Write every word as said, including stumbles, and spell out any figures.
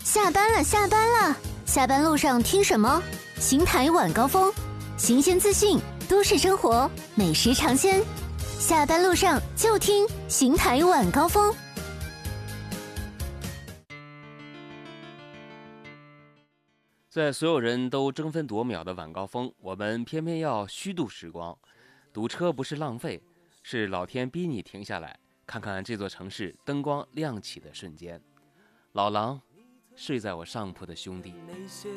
下班了，下班了，下班路上听什么？邢台晚高峰，新鲜资讯，都市生活，美食尝鲜。下班路上就听邢台晚高峰。 在所有人都争分夺秒的晚高峰，我们偏偏要虚度时光。堵车不是浪费，是老天逼你停下来，看看这座城市灯光亮起的瞬间。老狼，睡在我上铺的兄弟。